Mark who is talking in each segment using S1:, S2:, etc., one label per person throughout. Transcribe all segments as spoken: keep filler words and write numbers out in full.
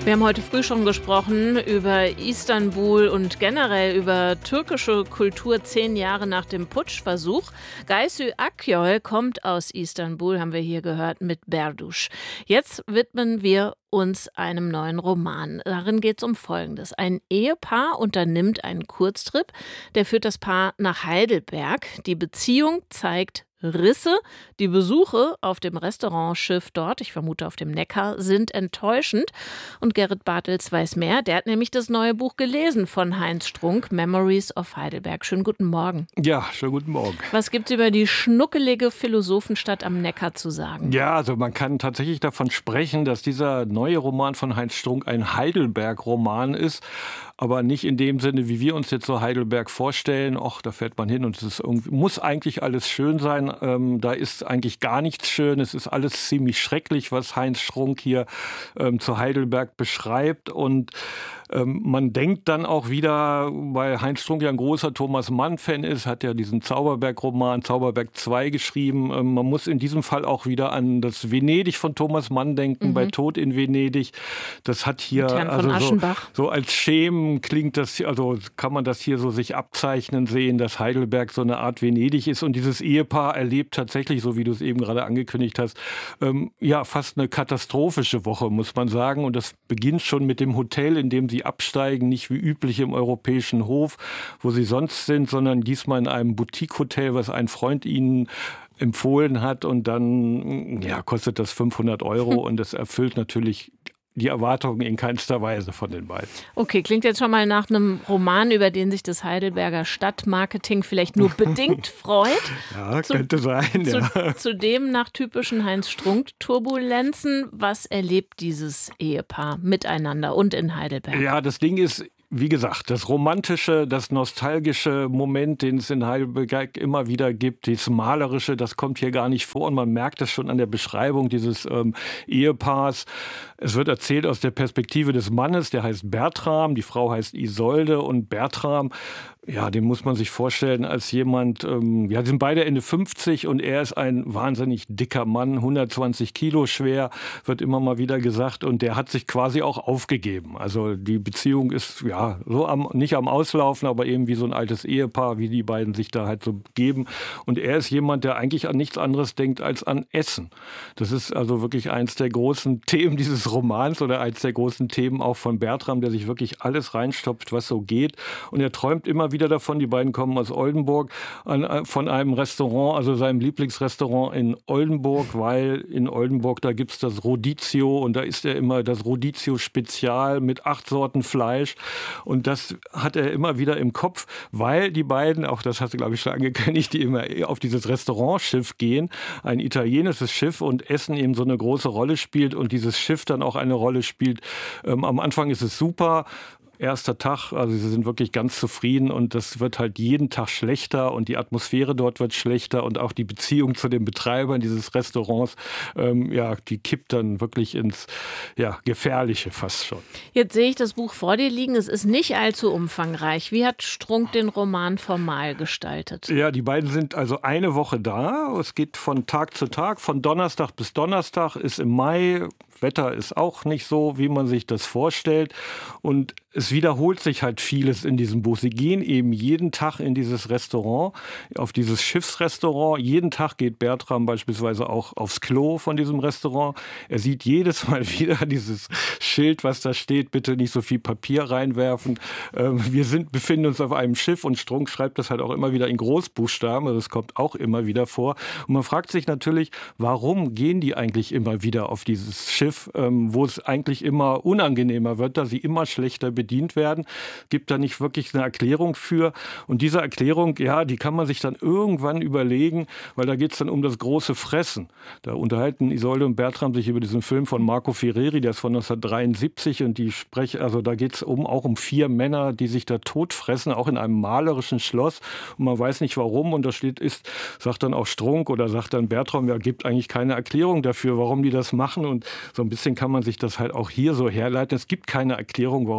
S1: Wir haben heute früh schon gesprochen über Istanbul und generell über türkische Kultur zehn Jahre nach dem Putschversuch. Gaysu Akyol kommt aus Istanbul, haben wir hier gehört, mit Berduş. Jetzt widmen wir uns einem neuen Roman. Darin geht es um Folgendes. Ein Ehepaar unternimmt einen Kurztrip, der führt das Paar nach Heidelberg. Die Beziehung zeigt Risse. Die Besuche auf dem Restaurantschiff dort, ich vermute auf dem Neckar, sind enttäuschend. Und Gerrit Bartels weiß mehr. Der hat nämlich das neue Buch gelesen von Heinz Strunk, Memories of Heidelberg. Schönen guten Morgen.
S2: Ja, schönen guten Morgen.
S1: Was gibt es über die schnuckelige Philosophenstadt am Neckar zu sagen?
S2: Ja, also man kann tatsächlich davon sprechen, dass dieser neue Roman von Heinz Strunk ein Heidelberg-Roman ist. Aber nicht in dem Sinne, wie wir uns jetzt so Heidelberg vorstellen. Och, da fährt man hin und es ist irgendwie, muss eigentlich alles schön sein. Ähm, da ist eigentlich gar nichts schön. Es ist alles ziemlich schrecklich, was Heinz Strunk hier ähm, zu Heidelberg beschreibt. Und ähm, man denkt dann auch wieder, weil Heinz Strunk ja ein großer Thomas Mann-Fan ist, hat ja diesen Zauberberg-Roman Zauberberg zwei geschrieben. Ähm, man muss in diesem Fall auch wieder an das Venedig von Thomas Mann denken, mhm. bei Tod in Venedig. Das hat hier also so, so als Schemen klingt das, also kann man das hier so sich abzeichnen sehen, dass Heidelberg so eine Art Venedig ist. Und dieses Ehepaar erlebt tatsächlich, so wie du es eben gerade angekündigt hast, ähm, ja, fast eine katastrophische Woche, muss man sagen. Und das beginnt schon mit dem Hotel, in dem sie absteigen, nicht wie üblich im europäischen Hof, wo sie sonst sind, sondern diesmal in einem Boutique-Hotel, was ein Freund ihnen empfohlen hat. Und dann ja, kostet das fünfhundert Euro und das erfüllt natürlich die Erwartungen in keinster Weise von den beiden.
S1: Okay, klingt jetzt schon mal nach einem Roman, über den sich das Heidelberger Stadtmarketing vielleicht nur bedingt freut.
S2: Ja,
S1: zu,
S2: könnte sein.
S1: Zu,
S2: ja.
S1: Zudem nach typischen Heinz Strunk-Turbulenzen. Was erlebt dieses Ehepaar miteinander und in Heidelberg?
S2: Ja, das Ding ist, wie gesagt, das romantische, das nostalgische Moment, den es in Heidelberg immer wieder gibt, das malerische, das kommt hier gar nicht vor. Und man merkt das schon an der Beschreibung dieses ähm, Ehepaars. Es wird erzählt aus der Perspektive des Mannes, der heißt Bertram, die Frau heißt Isolde. Und Bertram, ja, den muss man sich vorstellen als jemand, ähm, ja, sind beide Ende fünfzig und er ist ein wahnsinnig dicker Mann, hundertzwanzig Kilo schwer, wird immer mal wieder gesagt. Und der hat sich quasi auch aufgegeben. Also die Beziehung ist, ja, so am, nicht am Auslaufen, aber eben wie so ein altes Ehepaar, wie die beiden sich da halt so geben. Und er ist jemand, der eigentlich an nichts anderes denkt als an Essen. Das ist also wirklich eins der großen Themen dieses Romans oder eins der großen Themen auch von Bertram, der sich wirklich alles reinstopft, was so geht. Und er träumt immer wieder davon, die beiden kommen aus Oldenburg, an, von einem Restaurant, also seinem Lieblingsrestaurant in Oldenburg, weil in Oldenburg, da gibt es das Rodizio und da ist er immer das Rodizio-Spezial mit acht Sorten Fleisch. Und das hat er immer wieder im Kopf, weil die beiden, auch das hast du, glaube ich, schon angekündigt, die immer auf dieses Restaurantschiff gehen, ein italienisches Schiff und Essen eben so eine große Rolle spielt und dieses Schiff dann auch eine Rolle spielt. Ähm, am Anfang ist es super. Erster Tag, also sie sind wirklich ganz zufrieden und das wird halt jeden Tag schlechter und die Atmosphäre dort wird schlechter und auch die Beziehung zu den Betreibern dieses Restaurants, ähm, ja, die kippt dann wirklich ins ja, Gefährliche fast schon.
S1: Jetzt sehe ich das Buch vor dir liegen, es ist nicht allzu umfangreich. Wie hat Strunk den Roman formal gestaltet?
S2: Ja, die beiden sind also eine Woche da, es geht von Tag zu Tag, von Donnerstag bis Donnerstag, ist im Mai, Wetter ist auch nicht so, wie man sich das vorstellt und es wiederholt sich halt vieles in diesem Buch. Sie gehen eben jeden Tag in dieses Restaurant, auf dieses Schiffsrestaurant. Jeden Tag geht Bertram beispielsweise auch aufs Klo von diesem Restaurant. Er sieht jedes Mal wieder dieses Schild, was da steht, bitte nicht so viel Papier reinwerfen. Ähm, wir sind, befinden uns auf einem Schiff und Strunk schreibt das halt auch immer wieder in Großbuchstaben. Also das kommt auch immer wieder vor. Und man fragt sich natürlich, warum gehen die eigentlich immer wieder auf dieses Schiff, ähm, wo es eigentlich immer unangenehmer wird, da sie immer schlechter bedient werden. Gibt da nicht wirklich eine Erklärung für. Und diese Erklärung, ja, die kann man sich dann irgendwann überlegen, weil da geht es dann um das große Fressen. Da unterhalten Isolde und Bertram sich über diesen Film von Marco Ferreri, der ist von neunzehnhundertdreiundsiebzig und die sprechen, also da geht es um, auch um vier Männer, die sich da totfressen, auch in einem malerischen Schloss. Und man weiß nicht warum. Und da steht, ist, sagt dann auch Strunk oder sagt dann Bertram, ja, gibt eigentlich keine Erklärung dafür, warum die das machen. Und so ein bisschen kann man sich das halt auch hier so herleiten. Es gibt keine Erklärung, warum die immer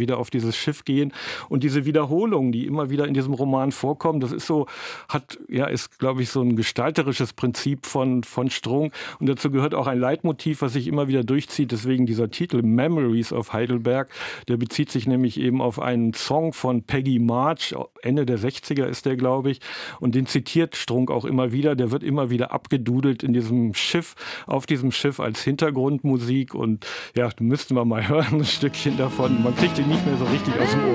S2: wieder auf dieses Schiff gehen. Und diese Wiederholungen, die immer wieder in diesem Roman vorkommen, das ist so, hat, ja, ist, glaube ich, so ein gestalterisches Prinzip von, von Strunk. Und dazu gehört auch ein Leitmotiv, was sich immer wieder durchzieht. Deswegen dieser Titel Memories of Heidelberg, der bezieht sich nämlich eben auf einen Song von Peggy March, Ende der sechziger ist der, glaube ich. Und den zitiert Strunk auch immer wieder. Der wird immer wieder abgedudelt in diesem Schiff, auf diesem Schiff als Hintergrundmusik. Und ja, müssten wir mal hören, ein Stückchen davon. Man kriegt ihn nicht mehr so richtig aus dem Ohr.